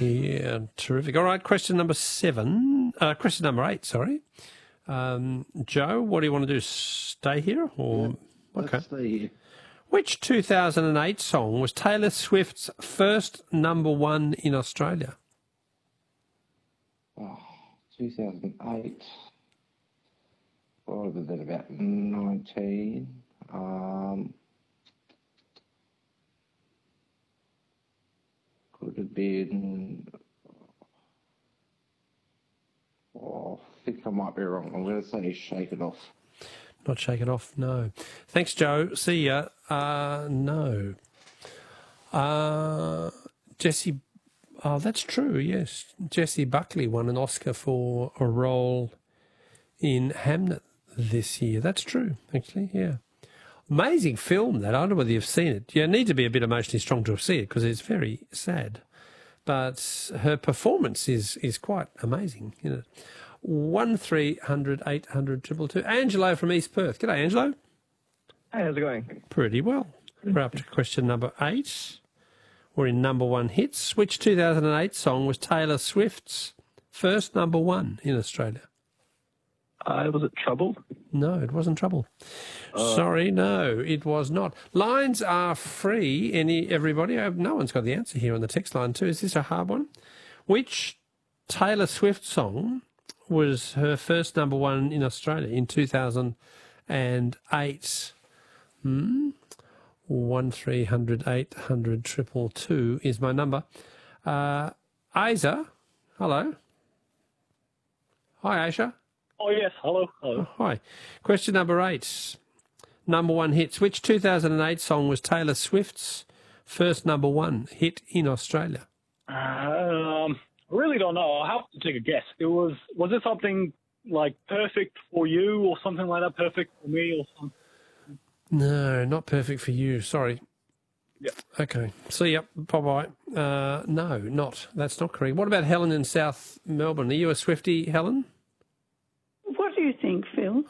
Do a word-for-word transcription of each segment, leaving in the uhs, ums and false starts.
Yeah, terrific. All right, question number seven. Uh, question number eight, sorry. Um, Joe, what do you want to do? Stay here? Or Yeah, okay. let's stay here. Which two thousand eight song was Taylor Swift's first number one in Australia? Oh, two thousand eight. What was that, about nineteen? Um, could have been... Oh, I think I might be wrong. I'm going to say Shake It Off. Not Shake It Off, no. Thanks, Joe. See ya. Uh, no. Uh, Jesse... Oh, that's true, yes. Jessie Buckley won an Oscar for a role in Hamnet this year. That's true, actually, yeah. Amazing film, that. I don't know whether you've seen it. You need to be a bit emotionally strong to see it because it's very sad. But her performance is is quite amazing, you know. One three hundred eight hundred triple two. Angelo from East Perth. G'day, Angelo. Hey, how's it going? Pretty well. We're up to question number eight. We're in number one hits. Which two thousand eight song was Taylor Swift's first number one in Australia? Uh, was it Trouble? No, it wasn't Trouble. Uh, Sorry, no, it was not. Lines are free. Any everybody? No one's got the answer here on the text line too. Is this a hard one? Which Taylor Swift song was her first number one in Australia in two thousand eight? Hmm? One three hundred eight hundred triple two is my number. Uh, Aisa, hello. Hi, Aisha. Oh, yes. Hello. Hello. Oh, hi. Question number eight. Number one hits. Which two thousand eight song was Taylor Swift's first number one hit in Australia? Um, I really don't know. I'll have to take a guess. It was, was it something like Perfect for You or something like that? Perfect for Me or something? No, not Perfect for You. Sorry. Yeah. Okay. See ya. Bye-bye. Uh, no, not. That's not correct. What about Helen in South Melbourne? Are you a Swiftie, Helen? What do you think, Phil?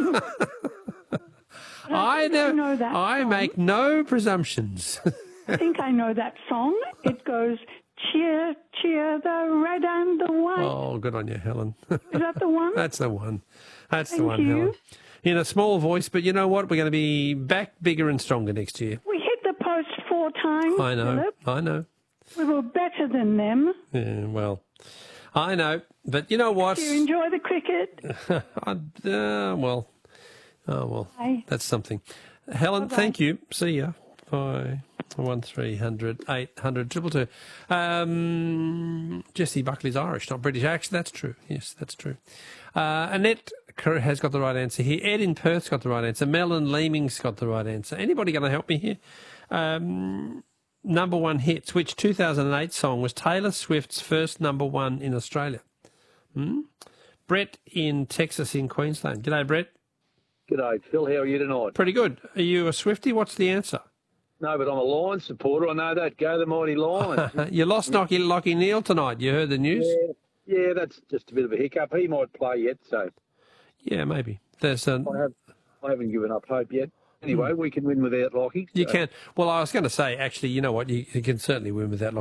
I know. know that I song. make no presumptions. I think I know that song. It goes, cheer, cheer, the red and the white. Oh, good on you, Helen. Is that the one? That's the one. That's Thank the one, you. Helen. In a small voice, but you know what? We're going to be back bigger and stronger next year. We hit the post four times, I know. Philip. I know. We were better than them. Yeah, well, I know. But you know what? Do you enjoy the cricket? I, uh, well, oh, well, Bye. that's something. Helen, Bye-bye. thank you. See ya. Bye. One three hundred eight hundred triple two. Um, Jessie Buckley's Irish, not British. Actually, that's true. Yes, that's true. Uh, Annette has got the right answer here. Ed in Perth's got the right answer. Mel in Leaming's got the right answer. Anybody going to help me here? Um, number one hits. Which two thousand eight song was Taylor Swift's first number one in Australia? Hmm? Brett in Texas in Queensland. G'day, Brett. G'day, Phil. How are you tonight? Pretty good. Are you a Swiftie? What's the answer? No, but I'm a Lions supporter. I know that. Go the mighty Lions. You lost Lockie, Lockie Neal tonight. You heard the news? Yeah, yeah, that's just a bit of a hiccup. He might play yet, so Yeah, maybe. There's a, I, have, I haven't given up hope yet. Anyway, we can win without Lockie. You so. can. Well, I was going to say, actually, you know what? You, you can certainly win with that.